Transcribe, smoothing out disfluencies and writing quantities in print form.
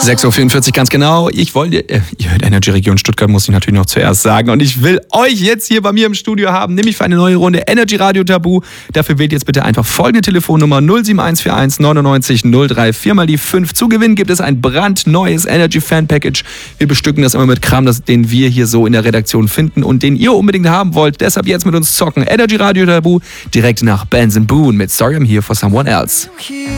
6.44 Uhr ganz genau. Ihr hört Energy Region Stuttgart, muss ich natürlich noch zuerst sagen. Und ich will euch jetzt hier bei mir im Studio haben, nämlich für eine neue Runde Energy Radio Tabu. Dafür wählt jetzt bitte einfach folgende Telefonnummer 07141 99 03. 4 mal die 5. Zu gewinnen gibt es ein brandneues Energy Fan Package. Wir bestücken das immer mit Kram, den wir hier so in der Redaktion finden und den ihr unbedingt haben wollt. Deshalb jetzt mit uns zocken. Energy Radio Tabu direkt nach Benson Boone mit Sorry I'm Here for Someone Else.